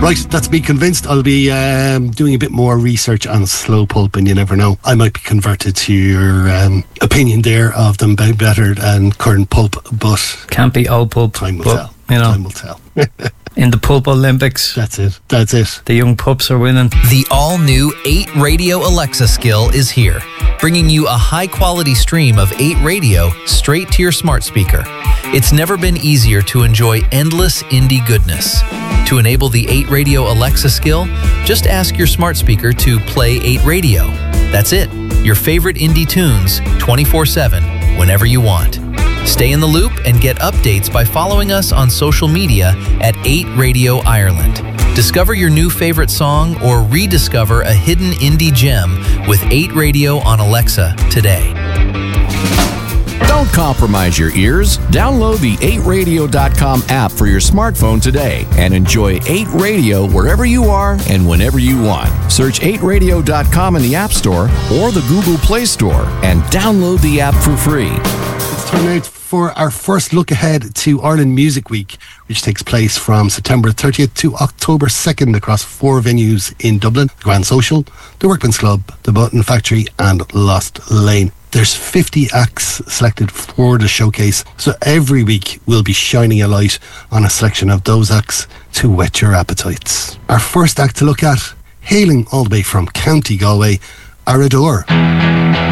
Right, that's me convinced. I'll be doing a bit more research on Slow Pulp, and you never know, I might be converted to your opinion there of them being better than current pulp, but can't be old pulp. Time will tell. You know, time will tell. In the Pulp Olympics, that's it. The young pups are winning. The all-new 8 Radio Alexa skill is here, bringing you a high-quality stream of 8 Radio straight to your smart speaker. It's never been easier to enjoy endless indie goodness. To enable the 8 Radio Alexa skill, just ask your smart speaker to play 8 Radio. That's it. Your favorite indie tunes 24/7, whenever you want. Stay in the loop and get updates by following us on social media at 8 Radio Ireland. Discover your new favorite song or rediscover a hidden indie gem with 8 Radio on Alexa today. Don't compromise your ears. Download the 8radio.com app for your smartphone today and enjoy 8 Radio wherever you are and whenever you want. Search 8radio.com in the App Store or the Google Play Store and download the app for free. It's time out for our first look ahead to Ireland Music Week, which takes place from September 30th to October 2nd across 4 venues in Dublin: the Grand Social, the Workman's Club, the Button Factory and Lost Lane. There's 50 acts selected for the showcase, so every week we'll be shining a light on a selection of those acts to whet your appetites. Our first act to look at, hailing all the way from County Galway, Arador.